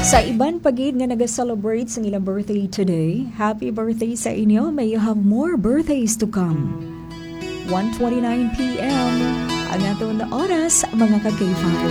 Sa iban pagid nga nag-celebrate sa ilang birthday today, happy birthday sa inyo. May you have more birthdays to come. 1:29 p.m. ang aton na oras, mga ka-K-Father.